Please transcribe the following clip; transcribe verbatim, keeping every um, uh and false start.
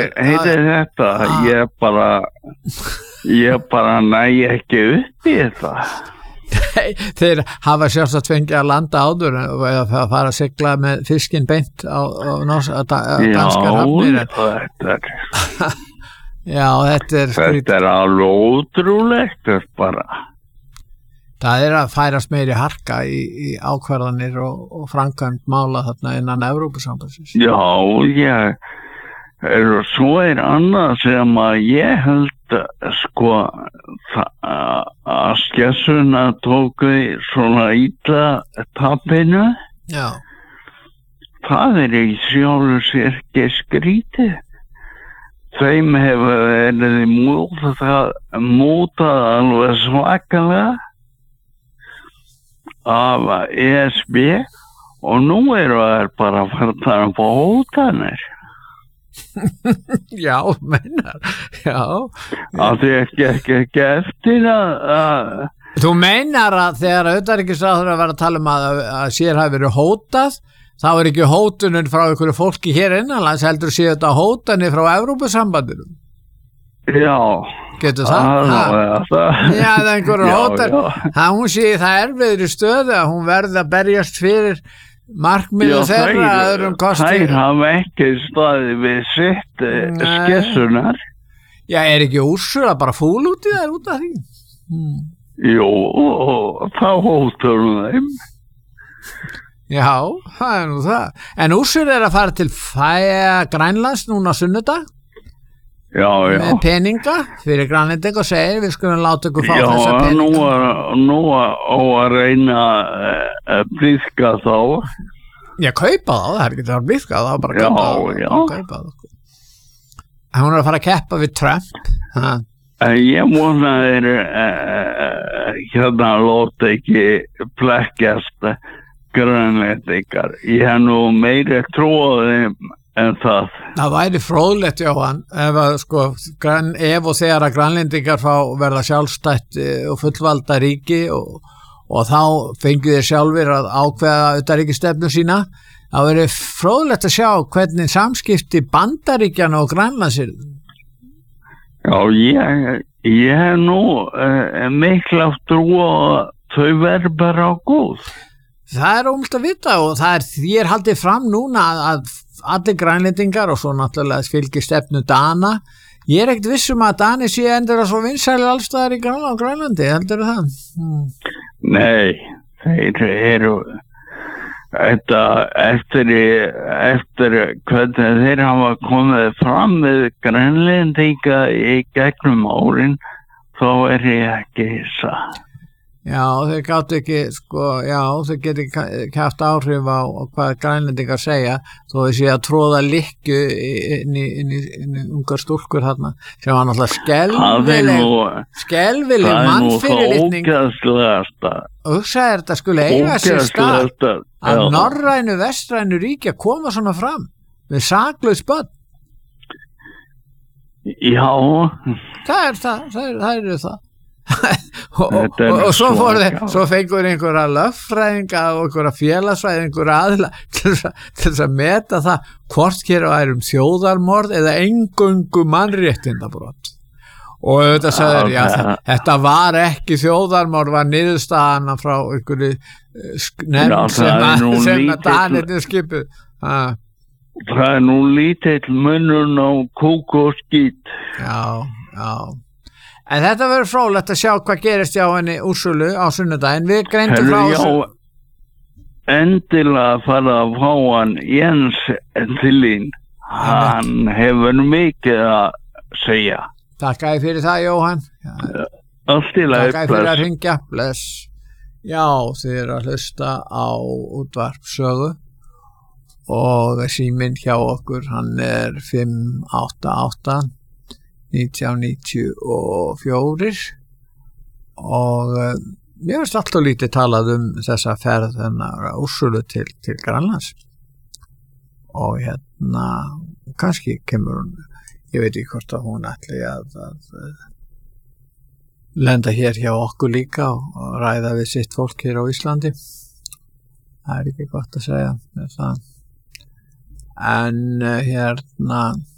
heitir þetta, ég bara, ég bara næ ekki upp í þetta. Nei, þeir hafa sjálfsagt fengið að landa áður eða að fara að sigla með fiskinn beint á, á, á, á danskar hafnir. Já, þetta er... Já, þetta er... Þetta er alveg ótrúlegt bara. Það er að færast meiri harka í, í ákvarðanir og, og framkvæmd mála þarna innan Evrópusambandsins. Já, ég... Er, svo er annað sem að ég held sko að skessuna tóku svona illa tapinu. Já. Það er í sjálfu sér ekki skrítið. Þeim hefur verið mútað, mútað alveg svakalega af E S B og nú eru þær bara farnar að fá hótanir. Já, mennar, já. Að þið ekki ekki ekki eftir að... Þú meinar að þegar utanríkisráðherra að vera að tala um að, að sér hafi verið hótað, þá er ekki hótunin frá einhverju fólki hér innanlands, heldur séu þetta hótanir frá Evrópusambandinu. Já. Getur það? Ha? það? Já, það er einhverju hótan. Það hún sé það erfiðri stöðu að hún verði að berjast fyrir markmiðu þeirra að öðrum kosti. Þær hafa ekki staðið við sitt skessunar. Já, er ekki Úrsula bara fúl út í þær út af því? Hmm. Jú, og þá hóttur hún þeim. Já, það er nú það. En Úrsula er að fara til Fæja Grænlands núna sunnudag. Já, já. Með peninga fyrir Grænlending og segir við skulum láta ykkur fá já, þessa peninga. Já, nú, nú á að reyna að blíðka þá. Já, kaupa þá, það er ekki það að blíðka þá, bara kaupa þá. Já, já. Kaupa þá. Hún er að fara að keppa við Trump. Ha. Ég vona þeir uh, hérna lóta ekki plekkjast Grænlendingar. Ég hef nú meiri trúið en það. Það væri fróðlegt, Jóhann, ef, að, sko, gran, ef og þegar að grænlendingar fá verða sjálfstætt og fullvalda ríki og, og þá fengu þeir sjálfur að ákveða utanríkisstefnu sína, þá væri fróðlegt að sjá hvernig samskipti Bandaríkjanna og Grænlandsir. Já, ég, ég hef nú uh, mikla trú að þau verður bara góð. Það er ómult að vita og það er því er haldið fram núna að, að allir grænlendingar og svo náttúrulega fylgir stefnu Dana. Ég er ekkert viss um að Dani sé endur að svo vinsælir allstaðar í Grænlandi, heldur það? Hmm. Nei, þeir eru þetta eftir, eftir hvernig þeir hafa komið fram með Grænlendinga í gegnum árin, þá er ég ekki hissa. Já, þeir gáttu ekki, sko, já, þeir geti ekki haft áhrif á, á hvað grænlendingar segja, þó þeir sé að tróða likku inn í, inn í, inn í ungar stúlkur þarna, sem var náttúrulega skelfileg, skelfileg mannfyrirlitning. Það er nú ógeðslegasta. Og hugsaði þetta skulle eiga sér stað að norrænu, vestrænu ríkja koma svona fram með saklaus börn. Já. Það er það, það er, það er það. og, og, og svo, þeir, svo fengur einhverja lögfræðinga og einhverja félagsfræðinga einhverja aðila til þess að meta það hvort hér er um þjóðarmorð eða eingöngu mannréttindabrot og auðvitað sagður já, þetta var ekki þjóðarmorð, var niðurstaðana frá einhverju nefnd sem að, sem að Danirnir skipuð. Það er nú lítill munurinn á kúk og skít. Já, já. En þetta verður fróðlegt að sjá hvað gerist hjá henni Úrsulu á sunnudaginn. Við greindum frá þessu. Endilega fara að fá hann Jens til þín. Hann hefur mikið að segja. Takk að fyrir það, Jóhann. Allt í lagi, Takk að fyrir að hringja. Bless. Já, þið eru að hlusta á útvarpssögu og síminn hjá okkur, hann er fimm átta átta nítján níutíu og fjögur og uh, ég veist alltaf lítið talað um þessa ferð hennar Úrsulu til, til Grænlands og hérna kannski kemur hún, ég veit ekki hvort að hún ætli að, að, að lenda hér hjá okkur líka og, og ræða við sitt fólk hér á Íslandi. Það er ekki gott að segja það. En uh, hérna